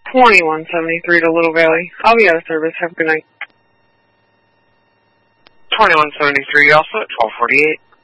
2173 to Little Valley. I'll be out of service. Have a good night. 2173 also at 1248.